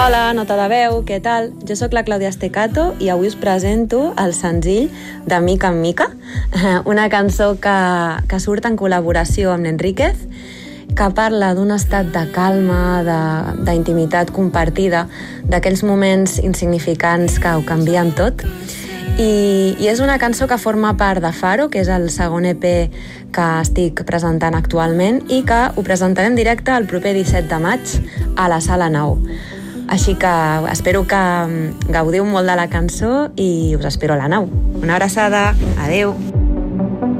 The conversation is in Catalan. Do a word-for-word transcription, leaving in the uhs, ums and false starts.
Hola, nota de veu, què tal? Jo sóc la Clàudia Estecato i avui us presento el senzill de Mica en Mica, una cançó que, que surt en col·laboració amb l'Enríquez, que parla d'un estat de calma, d'intimitat compartida, d'aquells moments insignificants que ho canvien tot. I, I és una cançó que forma part de Faro, que és el segon E P que estic presentant actualment i que ho presentarem directe el proper disset de maig a la Sala nou. Així que espero que gaudiu molt de la cançó i us espero a la nau. Una abraçada, adeu!